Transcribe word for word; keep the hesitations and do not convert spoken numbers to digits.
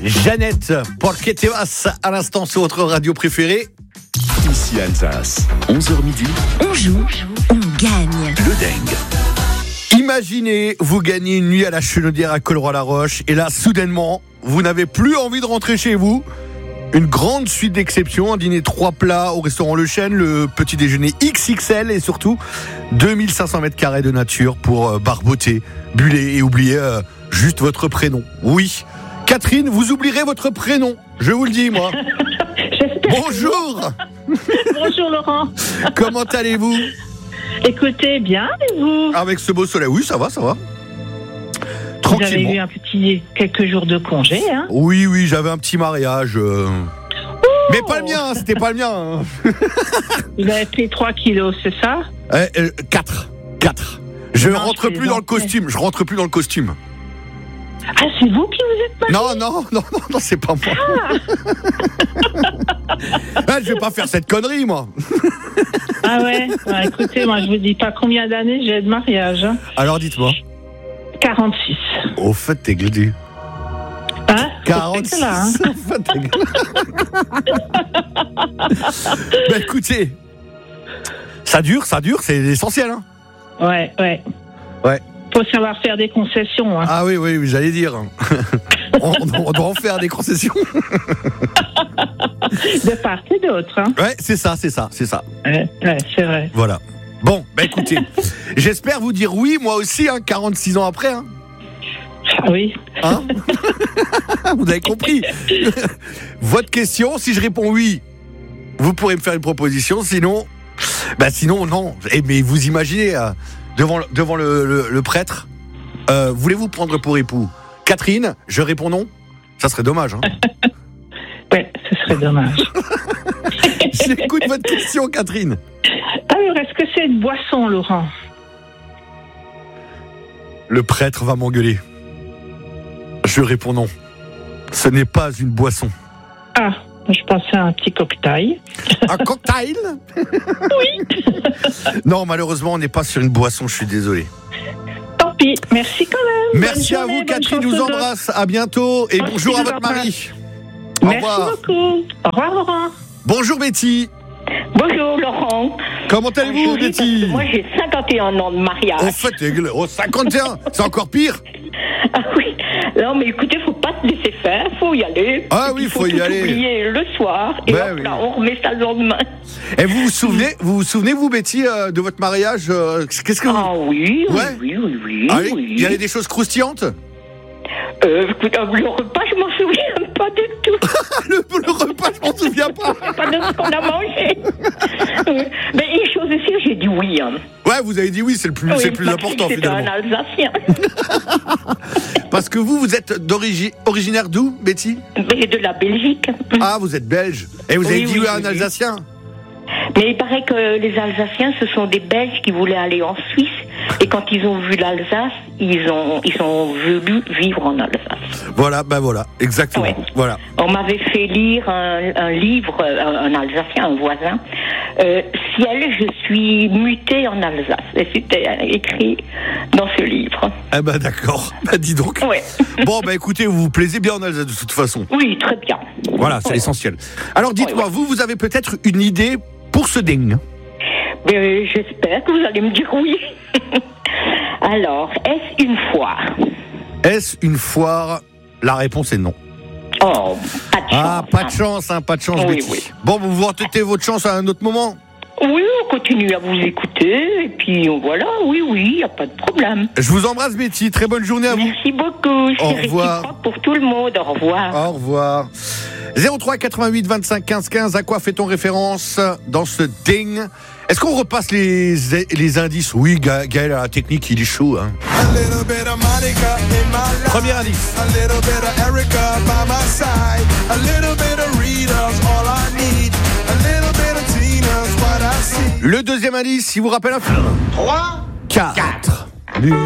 Jeannette, Porque te vas à l'instant sur votre radio préférée. Ici Alsace, onze heures midi. On joue, on gagne. Le dingue. Imaginez, vous gagnez une nuit à la Chenaudière à Colroy-la-Roche et là, soudainement, vous n'avez plus envie de rentrer chez vous. Une grande suite d'exceptions, un dîner trois plats au restaurant Le Chêne, le petit déjeuner X X L et surtout deux mille cinq cents mètres carrés de nature pour euh, barboter, buller et oublier euh, juste votre prénom. Oui, Catherine, vous oublierez votre prénom, je vous le dis moi. Bonjour. Bonjour Laurent. Comment allez-vous? Écoutez, bien, et vous? Avec ce beau soleil, oui, ça va, ça va. Vous avez eu un petit quelques jours de congé, hein? Oui, oui, j'avais un petit mariage. Euh... Mais pas le mien, c'était pas le mien. Hein. Vous avez pris trois kilos, c'est ça? euh, euh, quatre. quatre. Je non, rentre je plus dans le costume. Je rentre plus dans le costume. Ah, c'est vous qui vous êtes marié? Non, non, non, non, non, c'est pas moi. Ah. ah, je vais pas faire cette connerie, moi. Ah ouais? Bah, écoutez, moi, je vous dis pas combien d'années j'ai de mariage. Hein. Alors, dites-moi. quarante-six. Au fait, t'es glédé. Hein? quarante-six. Là, hein. Au fait, t'es glédé. Bah, écoutez, ça dure, ça dure, c'est l'essentiel. Hein. Ouais, ouais. Ouais. Faut savoir faire des concessions. Hein. Ah oui, oui, oui, j'allais dire. on, on doit en faire des concessions. De part et d'autre. Hein. Ouais, c'est ça, c'est ça, c'est ça. Ouais, ouais, c'est vrai. Voilà. Bon, bah écoutez, j'espère vous dire oui, moi aussi, hein, quarante-six ans après. Hein. Ah oui. Hein. Vous avez compris. Votre question, si je réponds oui, vous pourrez me faire une proposition, sinon, bah sinon non. Et mais vous imaginez, euh, devant, devant le, le, le prêtre, euh, voulez-vous prendre pour époux Catherine? Je réponds non. Ça serait dommage. Hein. Ouais, ce serait dommage. J'écoute votre question, Catherine. Alors, est-ce que c'est une boisson, Laurent? Le prêtre va m'engueuler. Je réponds non. Ce n'est pas une boisson. Ah, je pensais à un petit cocktail. Un cocktail? Oui. Non, malheureusement, on n'est pas sur une boisson, je suis désolé. Tant pis, merci quand même. Merci à vous, Catherine, je vous embrasse. À bientôt et Merci, bonjour à votre embrasse. mari. Au Merci revoir. beaucoup. Au revoir, Laurent. Bonjour Betty. Bonjour Laurent. Comment allez-vous, Je ris parce Betty? que moi j'ai cinquante et un ans de mariage. Au fait, oh, cinquante et un, c'est encore pire. Ah oui. Non mais écoutez, faut pas te laisser faire, faut y aller. Ah Et oui, puis, faut y tout aller. oublier le soir et Ben hop, oui. là, on remet ça le lendemain. Et vous vous souvenez, vous vous souvenez vous Betty euh, de votre mariage euh, Qu'est-ce que vous... Ah oui, oui, Ouais. oui, oui, oui. Ah oui, oui. il y avait des choses croustillantes. Euh, écoute, euh, le repas, je m'en souviens pas du tout. le, le repas, je m'en souviens pas. Pas de ce qu'on a mangé. Oui. Mais une chose aussi, j'ai dit oui. Hein. Ouais, vous avez dit oui, c'est le plus, Oui, c'est le plus parce que important c'était finalement. un Alsacien. Parce que vous, vous êtes d'origine originaire d'où, Betty? Mais de la Belgique. Ah, vous êtes belge. Et vous Oui, avez dit oui, oui à un oui, Alsacien. Mais il paraît que les Alsaciens, ce sont des Belges qui voulaient aller en Suisse. Et quand ils ont vu l'Alsace, ils ont, ils ont voulu vivre en Alsace. Voilà, ben voilà, exactement. Ouais. Voilà. On m'avait fait lire un, un livre, un, un Alsacien, un voisin. Euh, Ciel, je suis muté en Alsace. Et c'était écrit dans ce livre. Eh ben d'accord. Bah dis donc. Ouais. Bon, bah écoutez, vous vous plaisez bien en Alsace de toute façon. Oui, très bien. Voilà, c'est Ouais. l'essentiel. Alors dites-moi, Ouais, ouais. vous, vous avez peut-être une idée pour ce ding? Mais j'espère que vous allez me dire oui. Alors, est-ce une foire? Est-ce une foire? La réponse est non. Oh, pas de chance. Ah, pas de hein. chance, hein, pas de chance, Oui, Betty. oui. Bon, vous vous retentez votre chance à un autre moment? Oui, on continue à vous écouter, et puis voilà, oui, oui, il n'y a pas de problème. Je vous embrasse, Betty. Très bonne journée à vous. Merci beaucoup, c'est Au revoir. réciproque pour tout le monde, au revoir. Au revoir. zéro trois quatre-vingt-huit vingt-cinq quinze quinze, à quoi fait-on référence dans ce ding? Est-ce qu'on repasse les, les indices? Oui, Ga- Gaël a la technique, il est chaud. Hein. Premier indice. Le deuxième indice, il vous rappelle un film. trois, quatre.